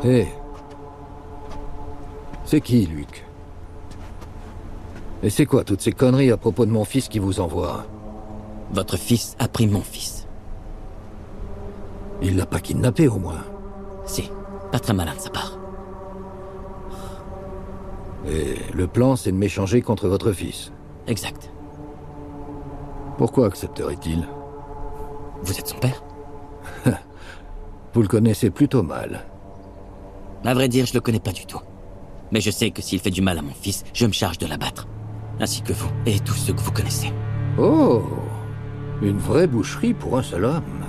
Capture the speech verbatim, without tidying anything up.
Hé. C'est qui, Luc? Et c'est quoi toutes ces conneries à propos de mon fils qui vous envoie? Votre fils a pris mon fils. Il l'a pas kidnappé, au moins? Si, pas très malin de sa part. Et le plan, c'est de m'échanger contre votre fils? Exact. Pourquoi accepterait-il? Vous êtes son père? Vous le connaissez plutôt mal. À vrai dire, je le connais pas du tout. Mais je sais que s'il fait du mal à mon fils, je me charge de l'abattre. Ainsi que vous, et tous ceux que vous connaissez. Oh! Une vraie boucherie pour un seul homme.